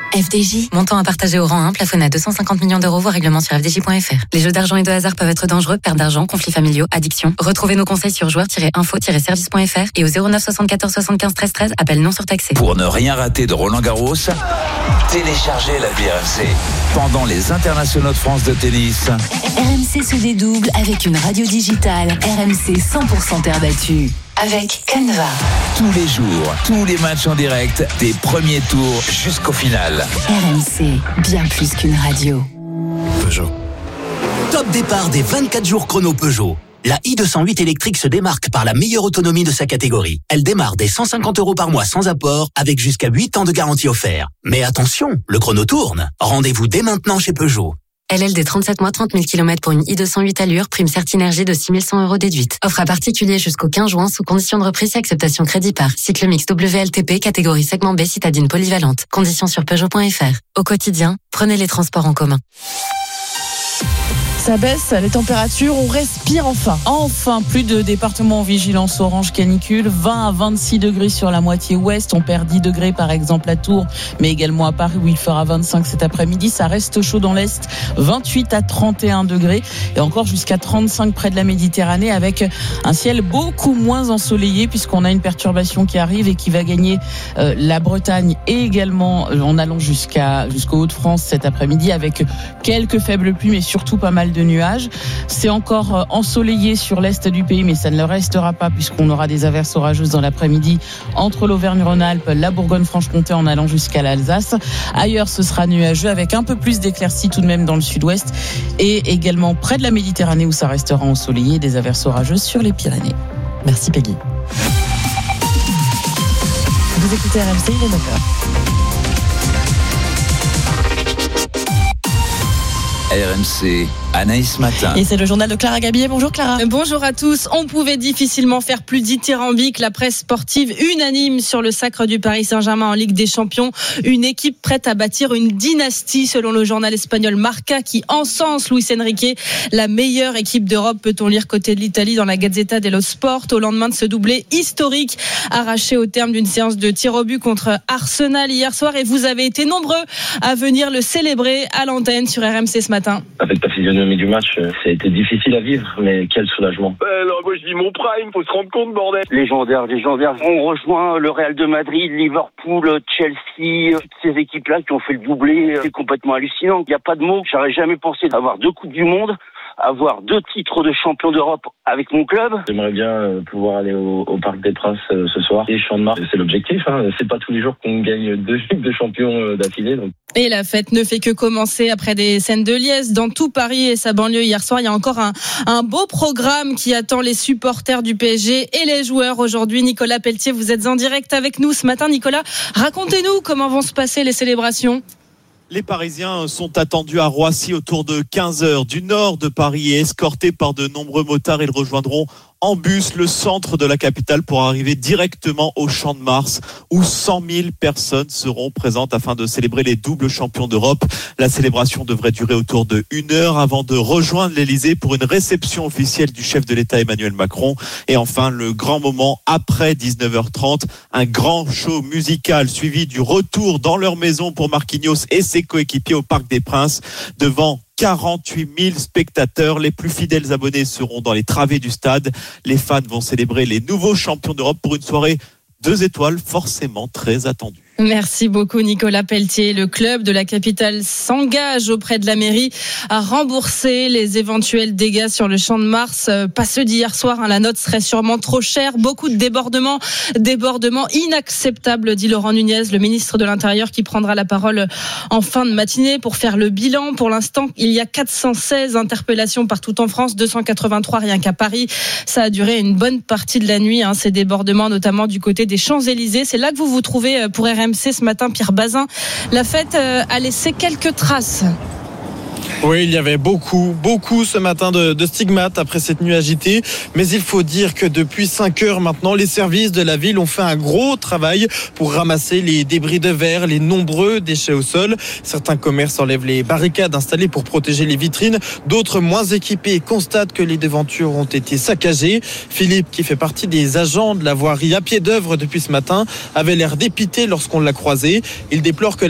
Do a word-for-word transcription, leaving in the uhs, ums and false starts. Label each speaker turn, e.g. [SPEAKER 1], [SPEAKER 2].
[SPEAKER 1] F D J. Montant à partager au rang un, plafonné à deux cent cinquante millions d'euros, voire règlement sur f d j point f r. Les jeux d'argent et de hasard peuvent être dangereux, perte d'argent, conflits familiaux, addiction. Retrouvez nos conseils sur joueurs tiret info tiret service point f r et au zéro neuf soixante-quatorze soixante-quinze treize treize, appel non surtaxé.
[SPEAKER 2] Pour ne rien rater de Roland Garros, téléchargez l'appli R M C. Pendant les internationaux de France de tennis,
[SPEAKER 3] R M C se dédouble avec une radio digitale. R M C cent pour cent terre battue. Avec Canva.
[SPEAKER 2] Tous les jours, tous les matchs en direct, des premiers tours jusqu'au final.
[SPEAKER 3] R M C, bien plus qu'une radio.
[SPEAKER 4] Peugeot. Top départ des vingt-quatre jours chrono Peugeot. La i deux cent huit électrique se démarque par la meilleure autonomie de sa catégorie. Elle démarre dès cent cinquante euros par mois sans apport, avec jusqu'à huit ans de garantie offert. Mais attention, le chrono tourne. Rendez-vous dès maintenant chez Peugeot.
[SPEAKER 1] L L D trente-sept mois, trente mille kilomètres pour une i deux cent huit allure, prime Certinergie de six mille cent euros déduite. Offre à particulier jusqu'au quinze juin sous condition de reprise et acceptation crédit par. Cycle mix W L T P, catégorie segment B, citadine polyvalente. Conditions sur Peugeot point f r. Au quotidien, prenez les transports en commun.
[SPEAKER 5] Ça baisse les températures, on respire enfin.
[SPEAKER 6] Enfin, plus de départements en vigilance orange canicule, vingt à vingt-six degrés sur la moitié ouest. On perd dix degrés par exemple à Tours, mais également à Paris où il fera vingt-cinq cet après-midi. Ça reste chaud dans l'est, vingt-huit à trente et un degrés et encore jusqu'à trente-cinq près de la Méditerranée avec un ciel beaucoup moins ensoleillé puisqu'on a une perturbation qui arrive et qui va gagner euh, la Bretagne et également euh, en allant jusqu'à jusqu'aux Hauts-de-France cet après-midi avec quelques faibles pluies mais surtout pas mal de nuages. C'est encore ensoleillé sur l'est du pays, mais ça ne le restera pas puisqu'on aura des averses orageuses dans l'après-midi entre l'Auvergne-Rhône-Alpes, la Bourgogne-Franche-Comté en allant jusqu'à l'Alsace. Ailleurs, ce sera nuageux avec un peu plus d'éclaircies tout de même dans le sud-ouest et également près de la Méditerranée où ça restera ensoleillé, des averses orageuses sur les Pyrénées. Merci Peggy.
[SPEAKER 5] Vous écoutez R M C, il est neuf heures.
[SPEAKER 2] R M C, Anaïs Matin.
[SPEAKER 5] Et c'est le journal de Clara Gabillet. Bonjour Clara.
[SPEAKER 7] Bonjour à tous. On pouvait difficilement faire plus dithyrambique. La presse sportive unanime sur le sacre du Paris Saint-Germain en Ligue des Champions. Une équipe prête à bâtir une dynastie selon le journal espagnol Marca qui encense Luis Enrique. La meilleure équipe d'Europe, peut-on lire côté de l'Italie dans la Gazzetta dello Sport au lendemain de ce doublé historique arraché au terme d'une séance de tir au but contre Arsenal hier soir. Et vous avez été nombreux à venir le célébrer à l'antenne sur R M C ce matin.
[SPEAKER 8] Avec la physionomie du match, ça a été difficile à vivre, mais quel soulagement.
[SPEAKER 9] Alors moi je dis mon prime, faut se rendre compte, bordel.
[SPEAKER 10] Légendaire, légendaire. On rejoint le Real de Madrid, Liverpool, Chelsea, toutes ces équipes-là qui ont fait le doublé. C'est complètement hallucinant. Il n'y a pas de mots. J'aurais jamais pensé avoir deux Coupes du Monde, avoir deux titres de champion d'Europe avec mon club.
[SPEAKER 8] J'aimerais bien pouvoir aller au, au Parc des Princes ce soir. Et Champ de Mars, c'est l'objectif. Hein. C'est pas tous les jours qu'on gagne deux Ligues de champions d'affilée. Donc.
[SPEAKER 7] Et la fête ne fait que commencer après des scènes de liesse dans tout Paris et sa banlieue hier soir. Il y a encore un, un beau programme qui attend les supporters du P S G et les joueurs aujourd'hui. Nicolas Pelletier, vous êtes en direct avec nous ce matin. Nicolas, racontez-nous comment vont se passer les célébrations.
[SPEAKER 11] Les Parisiens sont attendus à Roissy autour de quinze heures du nord de Paris et escortés par de nombreux motards. Ils rejoindront en bus le centre de la capitale pour arriver directement au Champ de Mars où cent mille personnes seront présentes afin de célébrer les doubles champions d'Europe. La célébration devrait durer autour de une heure avant de rejoindre l'Elysée pour une réception officielle du chef de l'État Emmanuel Macron. Et enfin, le grand moment après dix-neuf heures trente, un grand show musical suivi du retour dans leur maison pour Marquinhos et ses coéquipiers au Parc des Princes devant quarante-huit mille spectateurs. Les plus fidèles abonnés seront dans les travées du stade. Les fans vont célébrer les nouveaux champions d'Europe pour une soirée deux étoiles forcément très attendue.
[SPEAKER 7] Merci beaucoup Nicolas Pelletier. Le club de la capitale s'engage auprès de la mairie à rembourser les éventuels dégâts sur le Champ de Mars. Pas ceux d'hier soir, hein, la note serait sûrement trop chère. Beaucoup de débordements, débordements inacceptables, dit Laurent Nunez, le ministre de l'Intérieur qui prendra la parole en fin de matinée pour faire le bilan. Pour l'instant, il y a quatre cent seize interpellations partout en France, deux cent quatre-vingt-trois rien qu'à Paris. Ça a duré une bonne partie de la nuit, hein, ces débordements, notamment du côté des Champs-Élysées. C'est là que vous vous trouvez pour R M C ce matin, Pierre Bazin. La fête a laissé quelques traces.
[SPEAKER 12] Oui, il y avait beaucoup, beaucoup ce matin de, de stigmates après cette nuit agitée. Mais il faut dire que depuis cinq heures maintenant, les services de la ville ont fait un gros travail pour ramasser les débris de verre, les nombreux déchets au sol. Certains commerces enlèvent les barricades installées pour protéger les vitrines. D'autres, moins équipés, constatent que les devantures ont été saccagées. Philippe, qui fait partie des agents de la voirie à pied d'œuvre depuis ce matin, avait l'air dépité lorsqu'on l'a croisé. Il déplore que